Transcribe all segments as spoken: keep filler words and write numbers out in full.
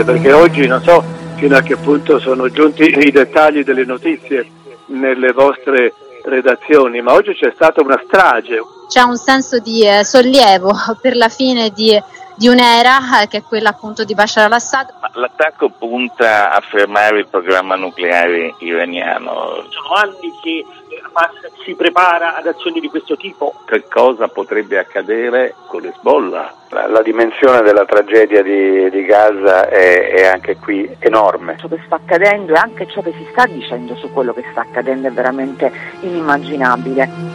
perché oggi non so fino a che punto sono giunti i dettagli delle notizie nelle vostre redazioni, ma oggi c'è stata una strage. C'è un senso di eh, sollievo per la fine di, di un'era, eh, che è quella appunto di Bashar al-Assad. Ma l'attacco punta a fermare il programma nucleare iraniano. Sono anni che Hamas si prepara ad azioni di questo tipo. Che cosa potrebbe accadere con Hezbollah? La, la dimensione della tragedia di, di Gaza è, è anche qui enorme. Ciò che sta accadendo e anche ciò che si sta dicendo su quello che sta accadendo è veramente inimmaginabile.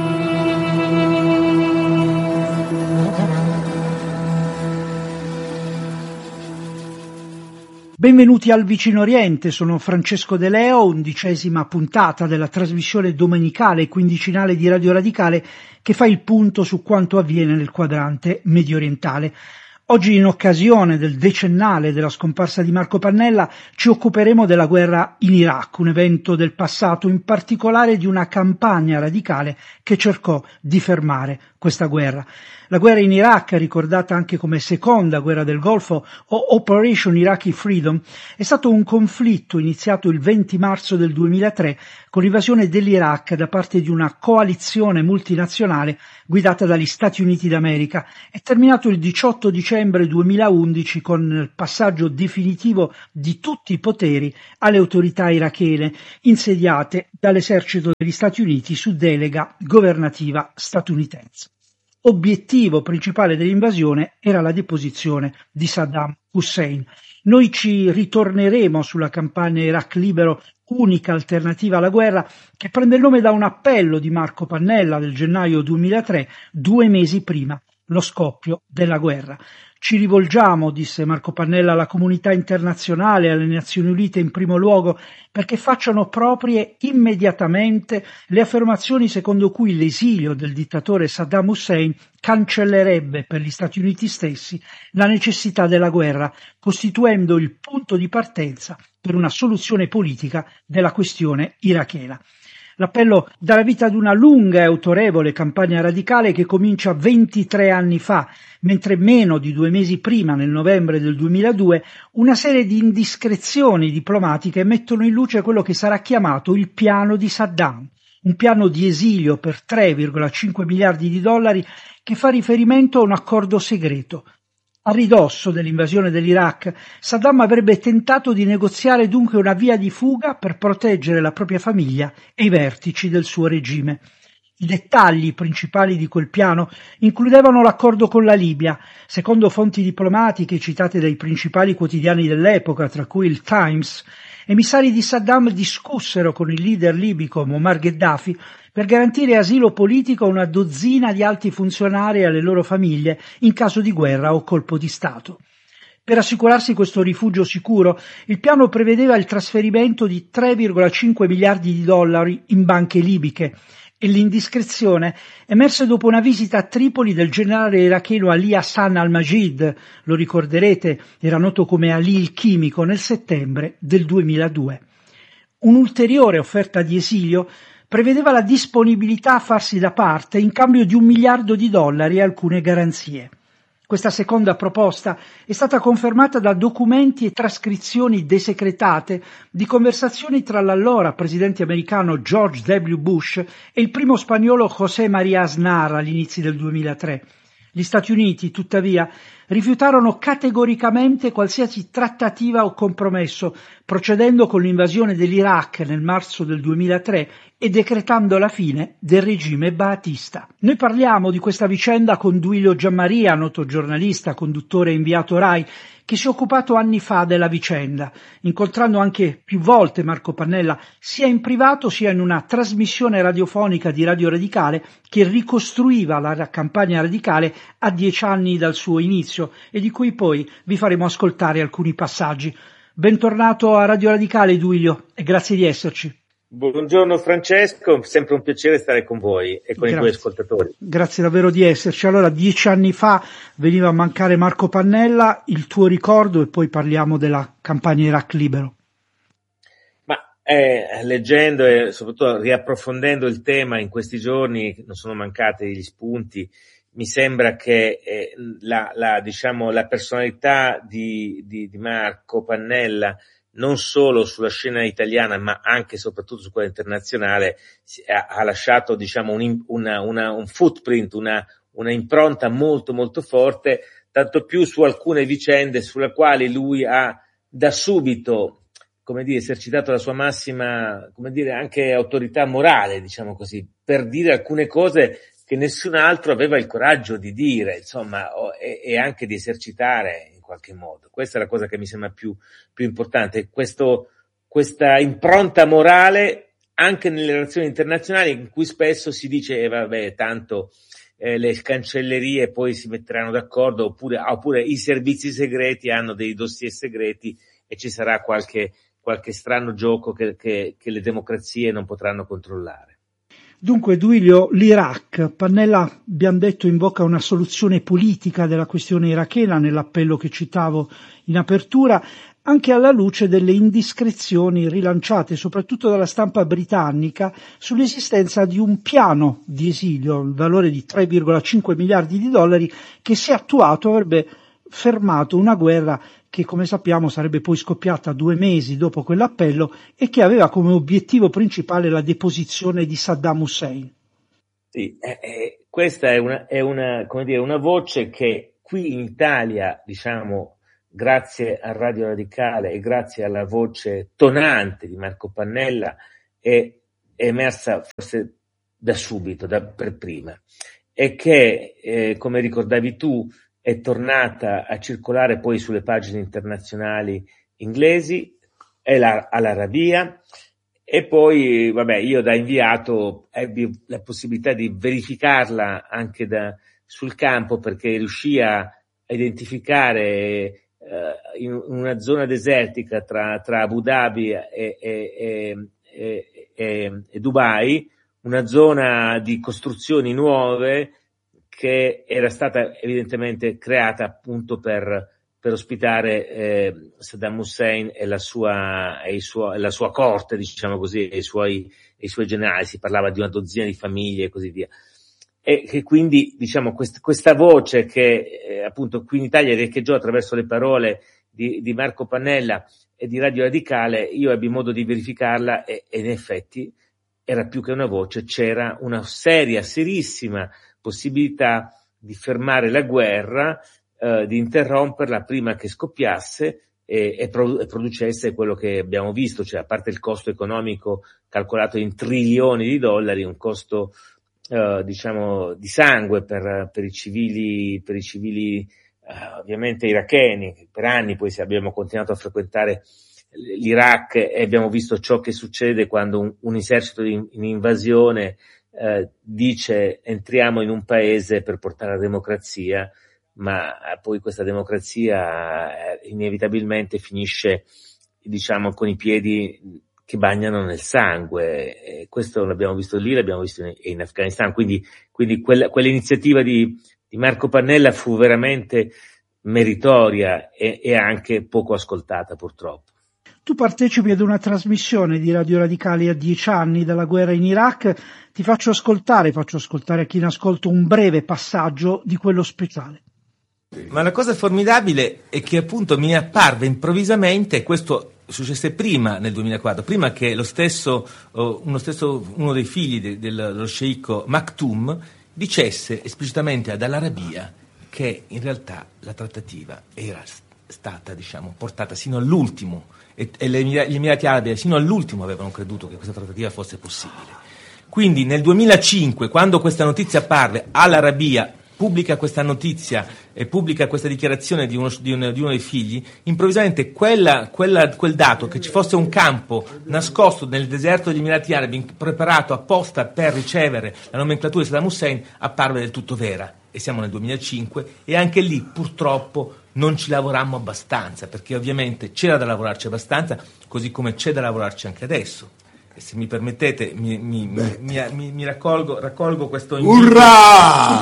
Benvenuti al Vicino Oriente, sono Francesco De Leo, undicesima puntata della trasmissione domenicale e quindicinale di Radio Radicale che fa il punto su quanto avviene nel quadrante mediorientale. Oggi, in occasione del decennale della scomparsa di Marco Pannella, ci occuperemo della guerra in Iraq, un evento del passato, in particolare di una campagna radicale che cercò di fermare questa guerra. La guerra in Iraq, ricordata anche come seconda guerra del Golfo o Operation Iraqi Freedom, è stato un conflitto iniziato il venti marzo del duemilatré con l'invasione dell'Iraq da parte di una coalizione multinazionale guidata dagli Stati Uniti d'America e terminato il diciotto dicembre duemilaundici con il passaggio definitivo di tutti i poteri alle autorità irachene insediate dall'esercito degli Stati Uniti su delega governativa statunitense. Obiettivo principale dell'invasione era la deposizione di Saddam Hussein. Noi ci ritorneremo sulla campagna Iraq Libero, unica alternativa alla guerra, che prende il nome da un appello di Marco Pannella del gennaio duemilatré, due mesi prima lo scoppio della guerra. Ci rivolgiamo, disse Marco Pannella, alla comunità internazionale, alle Nazioni Unite in primo luogo, perché facciano proprie immediatamente le affermazioni secondo cui l'esilio del dittatore Saddam Hussein cancellerebbe per gli Stati Uniti stessi la necessità della guerra, costituendo il punto di partenza per una soluzione politica della questione irachena. L'appello dà la vita ad una lunga e autorevole campagna radicale che comincia ventitré anni fa, mentre meno di due mesi prima, nel novembre del duemiladue, una serie di indiscrezioni diplomatiche mettono in luce quello che sarà chiamato il piano di Saddam, un piano di esilio per tre virgola cinque miliardi di dollari che fa riferimento a un accordo segreto. A ridosso dell'invasione dell'Iraq, Saddam avrebbe tentato di negoziare dunque una via di fuga per proteggere la propria famiglia e i vertici del suo regime. I dettagli principali di quel piano includevano l'accordo con la Libia. Secondo fonti diplomatiche citate dai principali quotidiani dell'epoca, tra cui il Times, emissari di Saddam discussero con il leader libico Muammar Gheddafi per garantire asilo politico a una dozzina di alti funzionari e alle loro famiglie in caso di guerra o colpo di Stato. Per assicurarsi questo rifugio sicuro, il piano prevedeva il trasferimento di tre virgola cinque miliardi di dollari in banche libiche e l'indiscrezione emerse dopo una visita a Tripoli del generale iracheno Ali Hassan al-Majid, lo ricorderete, era noto come Ali il chimico, nel settembre del duemiladue. Un'ulteriore offerta di esilio prevedeva la disponibilità a farsi da parte in cambio di un miliardo di dollari e alcune garanzie. Questa seconda proposta è stata confermata da documenti e trascrizioni desecretate di conversazioni tra l'allora presidente americano George W. Bush e il primo spagnolo José María Aznar all'inizio del duemilatré. Gli Stati Uniti, tuttavia, rifiutarono categoricamente qualsiasi trattativa o compromesso, procedendo con l'invasione dell'Iraq nel marzo del duemilatré e decretando la fine del regime baatista. Noi parliamo di questa vicenda con Duilio Giammaria, noto giornalista, conduttore e inviato Rai, che si è occupato anni fa della vicenda, incontrando anche più volte Marco Pannella, sia in privato sia in una trasmissione radiofonica di Radio Radicale che ricostruiva la campagna radicale a dieci anni dal suo inizio e di cui poi vi faremo ascoltare alcuni passaggi. Bentornato a Radio Radicale, Duilio, e grazie di esserci. Buongiorno Francesco, sempre un piacere stare con voi e con Grazie. I tuoi ascoltatori. Grazie davvero di esserci. Allora, dieci anni fa veniva a mancare Marco Pannella, il tuo ricordo, e poi parliamo della campagna Iraq Libero. Ma eh, leggendo e soprattutto riapprofondendo il tema in questi giorni non sono mancati gli spunti mi sembra che eh, la, la, diciamo, la personalità di, di, di Marco Pannella, non solo sulla scena italiana, ma anche e soprattutto su quella internazionale, ha, ha lasciato, diciamo, un, una, una, un footprint, una, una impronta molto molto forte, tanto più su alcune vicende sulle quali lui ha da subito, come dire, esercitato la sua massima, come dire, anche autorità morale, diciamo così, per dire alcune cose che nessun altro aveva il coraggio di dire, insomma, e, e anche di esercitare in qualche modo. Questa è la cosa che mi sembra più, più importante, questo, questa impronta morale anche nelle relazioni internazionali, in cui spesso si dice, eh, vabbè, tanto eh, le cancellerie poi si metteranno d'accordo, oppure, oppure i servizi segreti hanno dei dossier segreti e ci sarà qualche, qualche strano gioco che, che, che le democrazie non potranno controllare. Dunque, Duilio, l'Iraq, Pannella, abbiamo detto, invoca una soluzione politica della questione irachena nell'appello che citavo in apertura, anche alla luce delle indiscrezioni rilanciate soprattutto dalla stampa britannica sull'esistenza di un piano di esilio, il valore di tre virgola cinque miliardi di dollari, che se attuato avrebbe fermato una guerra che, come sappiamo, sarebbe poi scoppiata due mesi dopo quell'appello e che aveva come obiettivo principale la deposizione di Saddam Hussein. Sì, eh, eh, questa è una, è una, come dire, una voce che qui in Italia, diciamo, grazie a Radio Radicale e grazie alla voce tonante di Marco Pannella, è, è emersa forse da subito, da, per prima, e che, eh, come ricordavi tu, è tornata a circolare poi sulle pagine internazionali inglesi e la, all'Arabia, e poi, vabbè, io da inviato ebbi la possibilità di verificarla anche da, sul campo, perché riuscì a identificare eh, in una zona desertica tra, tra Abu Dhabi e, e, e, e, e, e Dubai, una zona di costruzioni nuove che era stata evidentemente creata appunto per, per ospitare eh, Saddam Hussein e la sua, e il suo, la sua corte, diciamo così, e i suoi, e i suoi generali. Si parlava di una dozzina di famiglie e così via. E che quindi, diciamo, quest, questa voce che eh, appunto qui in Italia riecheggiò attraverso le parole di, di Marco Pannella e di Radio Radicale, io ebbi modo di verificarla e, e in effetti era più che una voce, c'era una seria, serissima possibilità di fermare la guerra, eh, di interromperla prima che scoppiasse e, e, produ- e producesse quello che abbiamo visto, cioè a parte il costo economico calcolato in trilioni di dollari, un costo eh, diciamo di sangue per, per i civili, per i civili eh, ovviamente iracheni. Per anni poi abbiamo continuato a frequentare l'Iraq e abbiamo visto ciò che succede quando un, un esercito in, in invasione Eh, dice entriamo in un paese per portare la democrazia, ma poi questa democrazia eh, inevitabilmente finisce, diciamo, con i piedi che bagnano nel sangue. E questo l'abbiamo visto lì, l'abbiamo visto in, in Afghanistan, quindi, quindi quella, quell'iniziativa di, di Marco Pannella fu veramente meritoria e, e anche poco ascoltata, purtroppo. Tu partecipi ad una trasmissione di Radio Radicali a dieci anni dalla guerra in Iraq. Ti faccio ascoltare, faccio ascoltare a chi in ascolto un breve passaggio di quello speciale. Ma la cosa formidabile è che appunto mi apparve improvvisamente, questo successe prima nel duemilaquattro, prima che lo stesso, uno, stesso, uno dei figli de, de, dello sceicco Maktoum dicesse esplicitamente ad Al-Arabia che in realtà la trattativa era stata, diciamo, portata sino all'ultimo, e, e le, gli Emirati Arabi sino all'ultimo avevano creduto che questa trattativa fosse possibile. Quindi nel duemilacinque, quando questa notizia apparve, Al-Arabia pubblica questa notizia e pubblica questa dichiarazione di uno, di uno, di uno dei figli, improvvisamente quella, quella, quel dato che ci fosse un campo nascosto nel deserto degli Emirati Arabi, preparato apposta per ricevere la nomenclatura di Saddam Hussein, apparve del tutto vera. E siamo nel duemilacinque e anche lì purtroppo non ci lavorammo abbastanza, perché ovviamente c'era da lavorarci abbastanza, così come c'è da lavorarci anche adesso. E se mi permettete mi, mi, mi, mi, mi raccolgo, raccolgo questo invito. Urrà!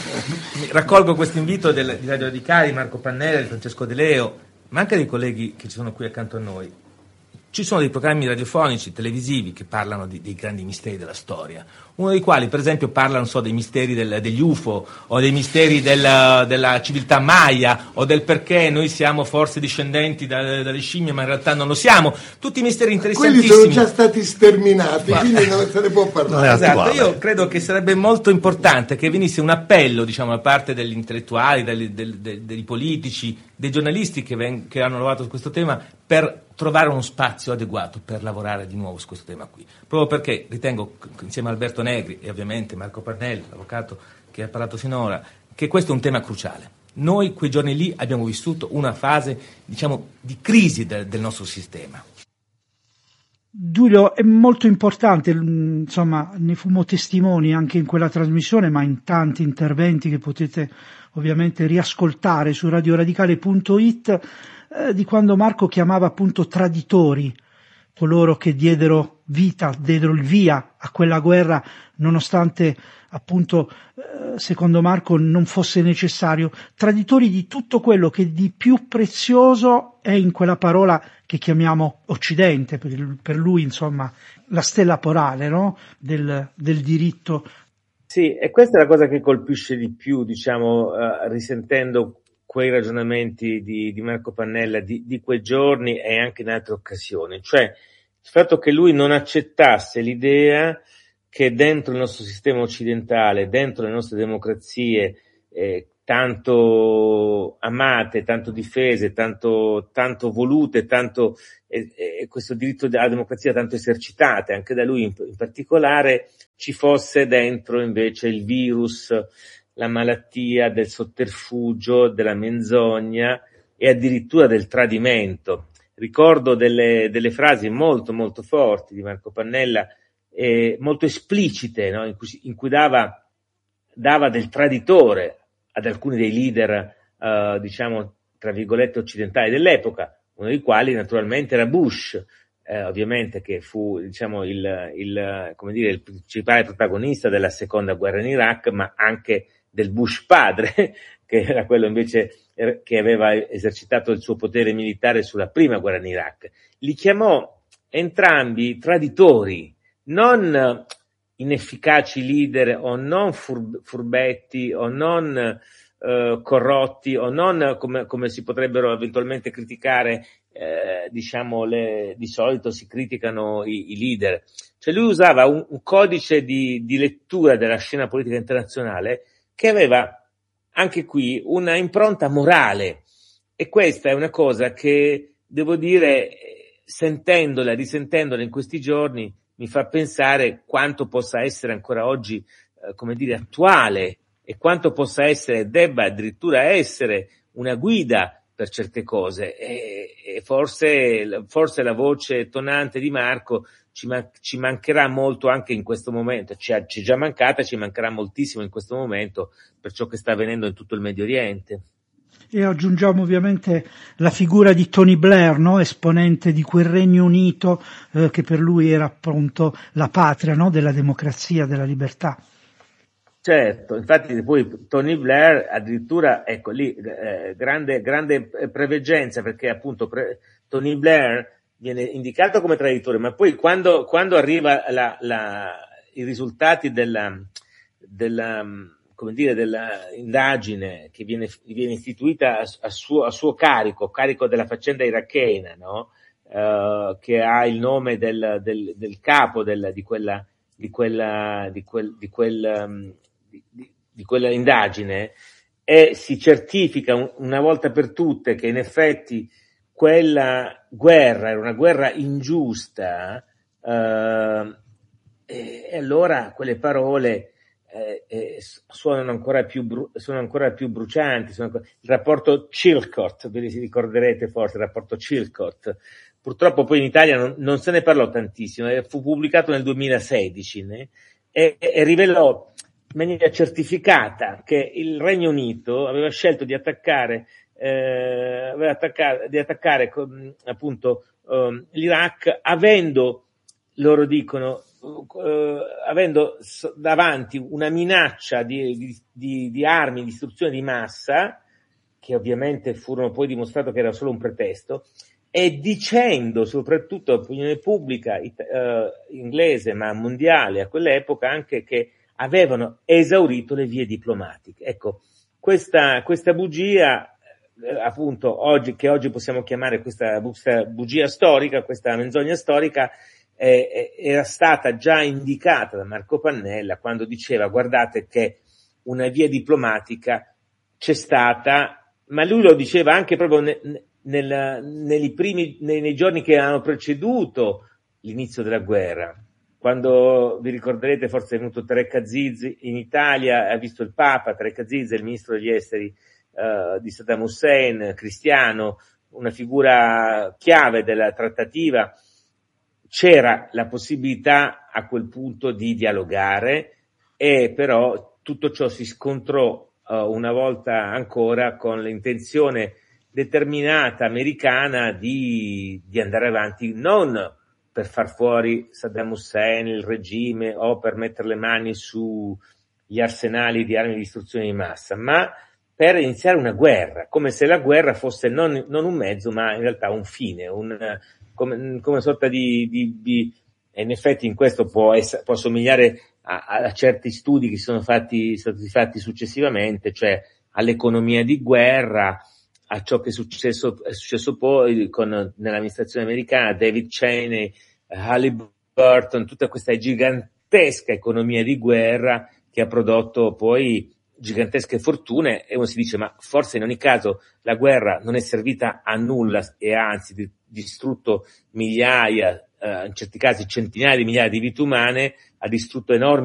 mi raccolgo questo invito del, di Radio Radicali, Marco Pannella, di Francesco De Leo, ma anche dei colleghi che ci sono qui accanto a noi. Ci sono dei programmi radiofonici, televisivi che parlano di, dei grandi misteri della storia, uno dei quali per esempio parla, non so, dei misteri del, degli U F O o dei misteri del, della civiltà Maya o del perché noi siamo forse discendenti da, dalle scimmie ma in realtà non lo siamo, tutti misteri interessantissimi. Quelli sono già stati sterminati, quindi non se ne può parlare. Esatto, io credo che sarebbe molto importante che venisse un appello, diciamo, da parte degli intellettuali, degli, dei, dei, dei politici, dei giornalisti che, ven- che hanno lavorato su questo tema per trovare uno spazio adeguato per lavorare di nuovo su questo tema qui, proprio perché ritengo, insieme a Alberto Negri e ovviamente Marco Pannella, l'avvocato che ha parlato finora, che questo è un tema cruciale. Noi quei giorni lì abbiamo vissuto una fase, diciamo, di crisi del, del nostro sistema. Giulio, è molto importante, insomma, ne fummo testimoni anche in quella trasmissione, ma in tanti interventi che potete ovviamente riascoltare su radioradicale punto it, eh, di quando Marco chiamava appunto traditori coloro che diedero vita, diedero il via a quella guerra, nonostante appunto, eh, secondo Marco, non fosse necessario, traditori di tutto quello che di più prezioso è in quella parola che chiamiamo Occidente, per, per lui insomma la stella polare, no? del, del diritto. Sì, e questa è la cosa che colpisce di più, diciamo, uh, risentendo quei ragionamenti di, di Marco Pannella di, di quei giorni e anche in altre occasioni, cioè il fatto che lui non accettasse l'idea che dentro il nostro sistema occidentale, dentro le nostre democrazie, eh, tanto amate, tanto difese, tanto, tanto volute, tanto, e eh, eh, questo diritto alla democrazia tanto esercitate, anche da lui in, in particolare, ci fosse dentro invece il virus, la malattia del sotterfugio, della menzogna e addirittura del tradimento. Ricordo delle, delle frasi molto molto forti di Marco Pannella, eh, molto esplicite, no? in cui, in cui dava, dava del traditore ad alcuni dei leader, uh, diciamo, tra virgolette, occidentali dell'epoca, uno dei quali naturalmente era Bush, eh, ovviamente che fu, diciamo, il, il, come dire, il principale protagonista della seconda guerra in Iraq, ma anche del Bush padre, che era quello invece che aveva esercitato il suo potere militare sulla prima guerra in Iraq. Li chiamò entrambi traditori, non inefficaci leader o non fur- furbetti o non eh, corrotti o non come, come si potrebbero eventualmente criticare, eh, diciamo, le, di solito si criticano i, i leader. Cioè lui usava un, un codice di, di lettura della scena politica internazionale che aveva anche qui una impronta morale, e questa è una cosa che, devo dire, sentendola, risentendola in questi giorni, mi fa pensare quanto possa essere ancora oggi, eh, come dire, attuale, e quanto possa essere, debba addirittura essere una guida per certe cose, e, e forse, forse la voce tonante di Marco ci, man- ci mancherà molto anche in questo momento, ci, è, ci è già mancata, ci mancherà moltissimo in questo momento per ciò che sta avvenendo in tutto il Medio Oriente. E aggiungiamo ovviamente la figura di Tony Blair, no? Esponente di quel Regno Unito eh, che per lui era appunto la patria, no? Della democrazia, della libertà. Certo, infatti poi Tony Blair addirittura, ecco lì, eh, grande, grande preveggenza, perché appunto pre- Tony Blair viene indicato come traditore, ma poi quando, quando arriva la, la, i risultati della, della, come dire, della indagine che viene, viene istituita a, a, suo, a suo carico, carico della faccenda irachena, no? Uh, che ha il nome del, del, del capo del, di quella, di quella, di quel, di quel, um, di, di, di quella indagine, e si certifica un, una volta per tutte che in effetti quella guerra era una guerra ingiusta, uh, e, e allora quelle parole eh, eh, suonano ancora più bru- sono ancora più brucianti. Sono ancora... Il rapporto Chilcot, ve li ricorderete forse, il rapporto Chilcot. Purtroppo poi in Italia non, non se ne parlò tantissimo, fu pubblicato nel duemilasedici, né? e, e rivelò in maniera certificata che il Regno Unito aveva scelto di attaccare, eh, aveva attaccare, di attaccare appunto um, l'Iraq, avendo, loro dicono, uh, avendo davanti una minaccia di, di, di armi di distruzione di massa che ovviamente furono poi dimostrato che era solo un pretesto, e dicendo soprattutto all'opinione pubblica it- uh, inglese ma mondiale a quell'epoca anche che avevano esaurito le vie diplomatiche. Ecco, questa, questa bugia, eh, appunto, oggi, che oggi possiamo chiamare questa, questa bugia storica, questa menzogna storica, eh, era stata già indicata da Marco Pannella quando diceva: guardate che una via diplomatica c'è stata, ma lui lo diceva anche proprio ne, nel, nei primi, nei, nei giorni che hanno preceduto l'inizio della guerra. Quando vi ricorderete, forse è venuto Tareq Aziz in Italia, ha visto il Papa. Tareq Aziz è il ministro degli esteri uh, di Saddam Hussein, cristiano, una figura chiave della trattativa. C'era la possibilità a quel punto di dialogare, e però tutto ciò si scontrò uh, una volta ancora con l'intenzione determinata americana di, di andare avanti, non per far fuori Saddam Hussein, il regime, o per mettere le mani sugli arsenali di armi di distruzione di massa, ma per iniziare una guerra, come se la guerra fosse non, non un mezzo, ma in realtà un fine, un, come, come una sorta di, di, di, e in effetti in questo può, essere, può somigliare a, a certi studi che sono fatti, sono stati fatti successivamente, cioè all'economia di guerra, a ciò che è successo, è successo poi con, nell'amministrazione americana, David Cheney, Halliburton, tutta questa gigantesca economia di guerra che ha prodotto poi gigantesche fortune, e uno si dice: ma forse in ogni caso la guerra non è servita a nulla e ha anzi distrutto migliaia, eh, in certi casi centinaia di migliaia di vite umane, ha distrutto enormi